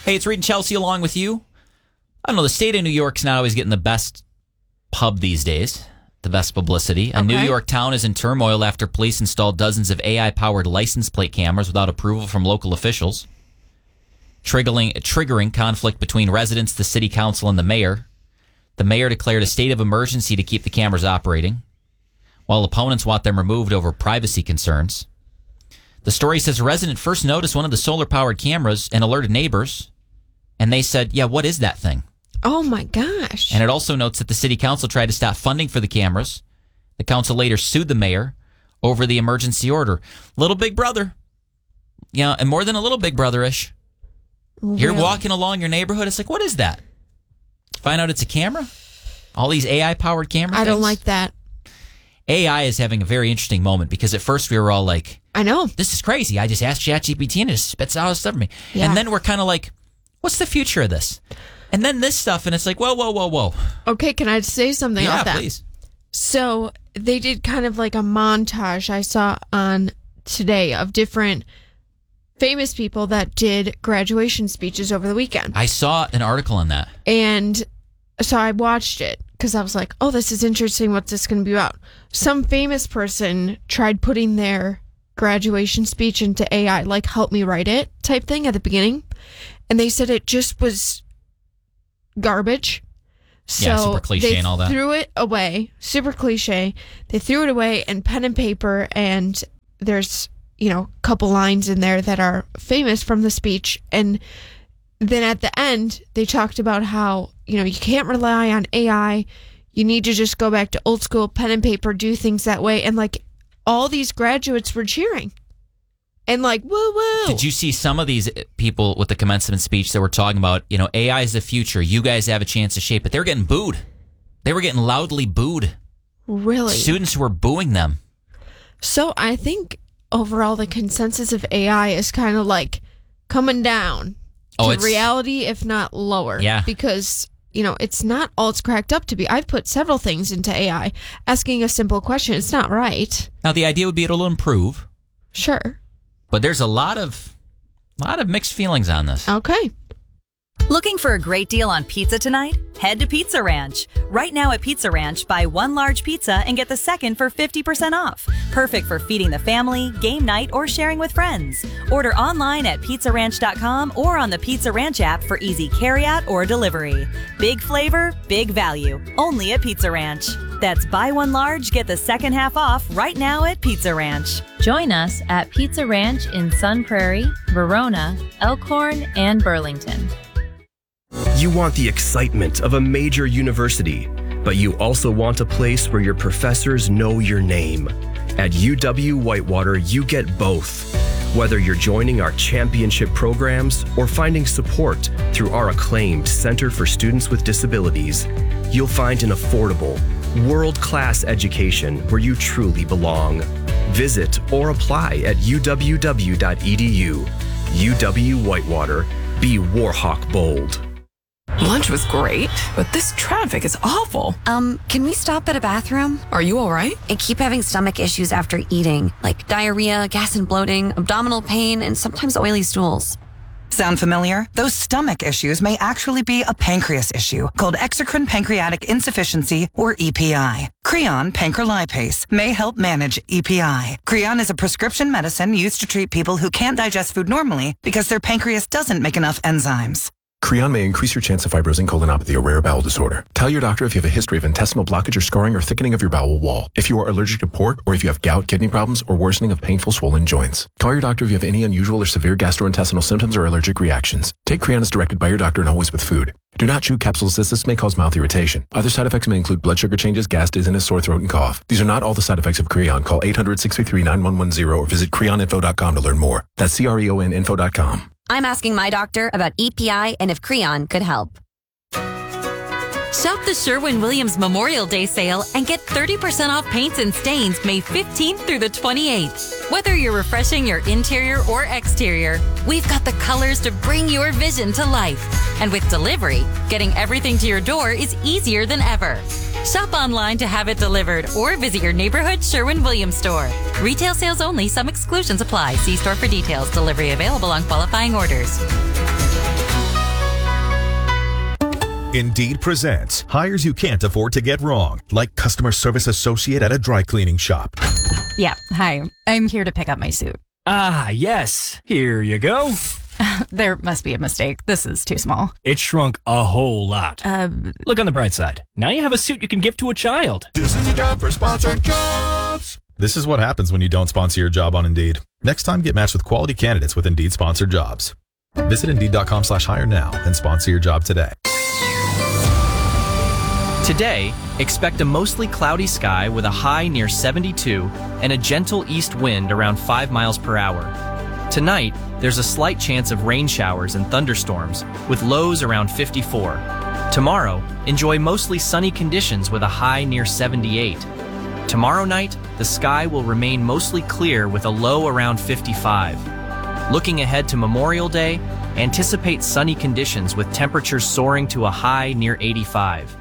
Hey, it's Reed and Chelsea along with you. I don't know, the state of New York's not always getting the best pub these days, the best publicity. A New York town is in turmoil after police installed dozens of AI-powered license plate cameras without approval from local officials, triggering conflict between residents, the city council, and the mayor. The mayor declared a state of emergency to keep the cameras operating, while opponents want them removed over privacy concerns. The story says a resident first noticed one of the solar-powered cameras and alerted neighbors, and they said, yeah, what is that thing? Oh, my gosh. And it also notes that the city council tried to stop funding for the cameras. The council later sued the mayor over the emergency order. Little Big Brother. Yeah, and more than a little Big Brother-ish. Really? You're walking along your neighborhood. It's like, what is that? Find out it's a camera? All these AI-powered cameras? I don't like that. AI is having a very interesting moment because at first we were all like, I know. this is crazy. I just asked ChatGPT and it just spits out stuff for me. Yeah. And then we're kind of like, what's the future of this? And then this stuff, and it's like, whoa. Okay, can I say something Yeah, about that? please. So they did kind of like a montage I saw on today of different famous people that did graduation speeches over the weekend. I saw an article on that. And so I watched it because I was like, oh, this is interesting. What's this going to be about? Some famous person tried putting their graduation speech into AI, like help me write it type thing at the beginning. And they said it just was garbage. So Yeah, super cliche and all that. They threw it away. Super cliche. They threw it away and pen and paper. And there's, a couple lines in there that are famous from the speech. And then at the end, they talked about how, you can't rely on AI. You need to just go back to old school pen and paper, do things that way. And like all these graduates were cheering and like, woo woo. Did you see some of these people with the commencement speech that were talking about, AI is the future. You guys have a chance to shape it. They were getting booed. They were getting loudly booed. Really? Students were booing them. So I think overall the consensus of AI is kind of like coming down to reality, if not lower. Yeah. Because, it's not all it's cracked up to be. I've put several things into AI. Asking a simple question, it's not right. Now, the idea would be it'll improve. Sure. But there's a lot of mixed feelings on this. Okay. Looking for a great deal on pizza tonight? Head to Pizza Ranch. Right now at Pizza Ranch, buy one large pizza and get the second for 50% off. Perfect for feeding the family, game night, or sharing with friends. Order online at pizzaranch.com or on the Pizza Ranch app for easy carryout or delivery. Big flavor, big value. Only at Pizza Ranch. That's buy one large, get the second half off right now at Pizza Ranch. Join us at Pizza Ranch in Sun Prairie, Verona, Elkhorn, and Burlington. You want the excitement of a major university, but you also want a place where your professors know your name. At UW-Whitewater, you get both. Whether you're joining our championship programs or finding support through our acclaimed Center for Students with Disabilities, you'll find an affordable, world-class education where you truly belong. Visit or apply at uww.edu. UW-Whitewater. Be Warhawk bold. Lunch was great, but this traffic is awful. Can we stop at a bathroom? Are you all right? I keep having stomach issues after eating, like diarrhea, gas and bloating, abdominal pain, and sometimes oily stools. Sound familiar? Those stomach issues may actually be a pancreas issue called exocrine pancreatic insufficiency, or EPI. Creon pancrelipase may help manage EPI. Creon is a prescription medicine used to treat people who can't digest food normally because their pancreas doesn't make enough enzymes. Creon may increase your chance of fibrosing colonopathy, a rare bowel disorder. Tell your doctor if you have a history of intestinal blockage or scarring or thickening of your bowel wall, if you are allergic to pork, or if you have gout, kidney problems, or worsening of painful swollen joints. Call your doctor if you have any unusual or severe gastrointestinal symptoms or allergic reactions. Take Creon as directed by your doctor and always with food. Do not chew capsules as this may cause mouth irritation. Other side effects may include blood sugar changes, gas, dizziness, sore throat, and cough. These are not all the side effects of Creon. Call 800-633-9110 or visit creoninfo.com to learn more. That's CREONinfo.com. I'm asking my doctor about EPI and if Creon could help. Shop the Sherwin-Williams Memorial Day sale and get 30% off paints and stains May 15th through the 28th. Whether you're refreshing your interior or exterior, we've got the colors to bring your vision to life. And with delivery, getting everything to your door is easier than ever. Shop online to have it delivered or visit your neighborhood Sherwin-Williams store. Retail sales only. Some exclusions apply. See store for details. Delivery available on qualifying orders. Indeed presents hires you can't afford to get wrong, like customer service associate at a dry cleaning shop. Yeah, hi. I'm here to pick up my suit. Ah, yes. Here you go. There must be a mistake. This is too small. It shrunk a whole lot. Look on the bright side. Now you have a suit you can give to a child. This is a job for sponsored jobs. This is what happens when you don't sponsor your job on Indeed. Next time, get matched with quality candidates with Indeed sponsored jobs. Visit Indeed.com/hire now and sponsor your job today. Today, expect a mostly cloudy sky with a high near 72 and a gentle east wind around 5 miles per hour. Tonight, there's a slight chance of rain showers and thunderstorms with lows around 54. Tomorrow, enjoy mostly sunny conditions with a high near 78. Tomorrow night, the sky will remain mostly clear with a low around 55. Looking ahead to Memorial Day, anticipate sunny conditions with temperatures soaring to a high near 85.